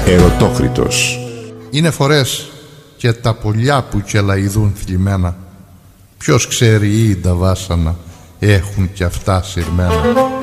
Ερωτόκριτος. Είναι φορές και τα πολιά που κελαηδούν θλιμμένα, ποιος ξέρει ή τα βάσανα έχουν κι αυτά σειρμένα.